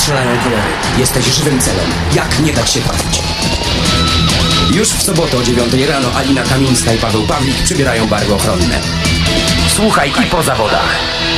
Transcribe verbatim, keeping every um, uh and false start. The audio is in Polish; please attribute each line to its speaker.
Speaker 1: strzelają kolory. Jesteś żywym celem. Jak nie dać się trafić? Już w sobotę o dziewiątej rano Alina Kamińska i Paweł Pawlik przybierają barwy ochronne.
Speaker 2: Słuchaj i po zawodach.